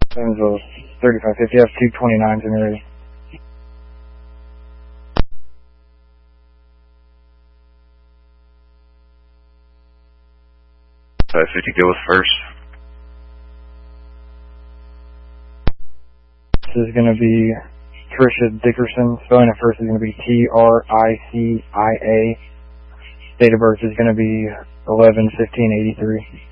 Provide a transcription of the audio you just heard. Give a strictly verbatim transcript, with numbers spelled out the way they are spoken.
Evansville thirty-five fifty, F two twenty-nines in ready. five fifty, go with first. This is going to be Tricia Dickerson. Spelling of first is going to be T R I C I A. Date of birth is going to be eleven fifteen eighty-three.